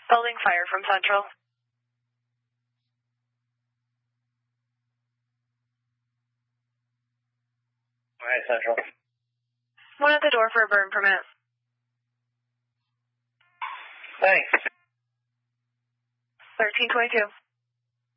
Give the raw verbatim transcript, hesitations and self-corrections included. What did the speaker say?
Holding fire from Central. Alright, Central. One at the door for a burn permit. Thanks. thirteen twenty-two.